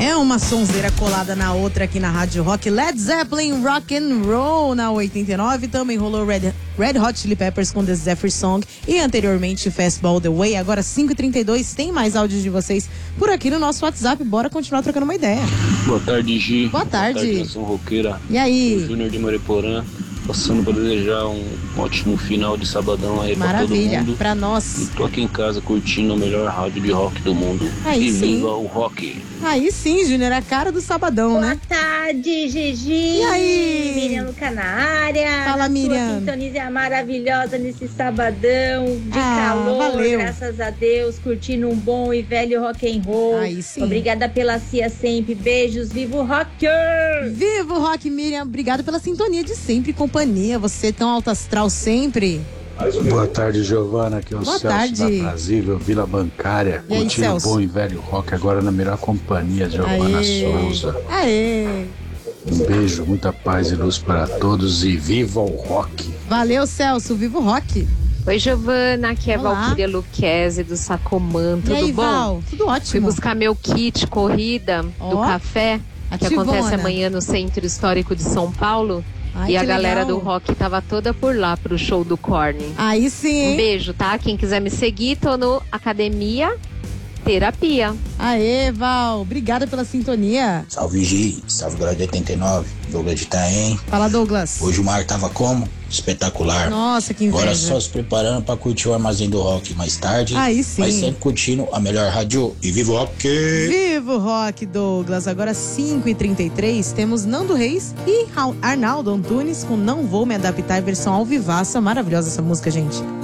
É uma sonzeira colada na outra aqui na Rádio Rock. Led Zeppelin, Rock and Roll na 89. Também rolou Red Hot Chili Peppers com The Zephyr Song. E anteriormente Fastball The Way. Agora 5h32, tem mais áudios de vocês por aqui no nosso WhatsApp. Bora continuar trocando uma ideia. Boa tarde, Gi. Boa tarde. Boa tarde, nação roqueira. E aí? O Júnior de Mariporã. Passando para desejar um ótimo final de sabadão aí pra todo mundo. Maravilha, pra nós. E tô aqui em casa curtindo a melhor rádio de rock do mundo. Aí e sim. viva o rock. Aí sim, Júnior, a cara do sabadão, né? Boa tarde, Gigi. E aí? Miriam Luca na área. Fala, Miriam. Sua sintonia maravilhosa nesse sabadão de calor. Valeu. Graças a Deus, curtindo um bom e velho rock and roll. Aí sim. Obrigada pela cia sempre. Beijos, viva o rock! Viva o rock, Miriam. Obrigado pela sintonia de sempre e companhia. Você tão alto astral sempre. Boa tarde, Giovana, aqui é o Boa Celso tarde. da Brasília, Vila Bancária, E aí, curtindo Celso? bom e velho rock agora na melhor companhia, Giovana Souza. Aê. Um beijo, muita paz e luz para todos e viva o rock! Valeu, Celso. Viva o rock. Oi, Giovana, aqui é Olá. Valquíria Luquezzi do Sacomã, E tudo aí, bom? Val? Tudo Fui ótimo. buscar meu kit corrida do Ó, café, que ativona. acontece amanhã no Centro Histórico de São Paulo. Ai, e a que galera legal. do rock tava toda por lá pro show do Korn. Aí sim, Um hein? beijo, tá? Quem quiser me seguir, tô no Academia Terapia. Aê, Val. Obrigada pela sintonia. Salve Gi, salve Grau de 89, Douglas de Itaém. Fala, Douglas. Hoje o mar tava como? Espetacular. Nossa, que inveja. Agora só se preparando pra curtir o Armazém do Rock mais tarde. Aí sim. Mas sempre curtindo a melhor rádio. E viva o rock! Viva o rock, Douglas. Agora 5h33, temos Nando Reis e Arnaldo Antunes com Não Vou Me Adaptar, versão ao vivaça. Maravilhosa essa música, gente.